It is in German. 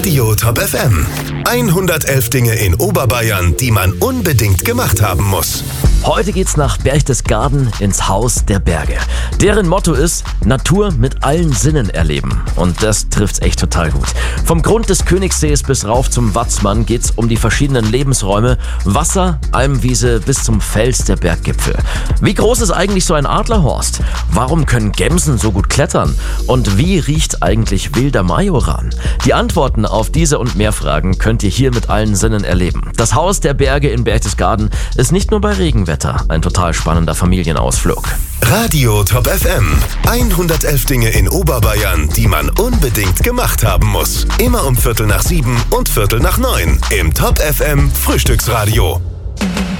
Radio Top FM. 111 Dinge in Oberbayern, die man unbedingt gemacht haben muss. Heute geht's nach Berchtesgaden ins Haus der Berge. Deren Motto ist Natur mit allen Sinnen erleben. Und das trifft's echt total gut. Vom Grund des Königssees bis rauf zum Watzmann geht's um die verschiedenen Lebensräume. Wasser, Almwiese bis zum Fels der Berggipfel. Wie groß ist eigentlich so ein Adlerhorst? Warum können Gämsen so gut klettern? Und wie riecht eigentlich wilder Majoran? Die Antworten auf diese und mehr Fragen könnt ihr hier mit allen Sinnen erleben. Das Haus der Berge in Berchtesgaden ist nicht nur bei Regenwetter ein total spannender Familienausflug. Radio Top FM. 111 Dinge in Oberbayern, die man unbedingt gemacht haben muss. Immer um 6:45 und 6:45 im Top FM Frühstücksradio.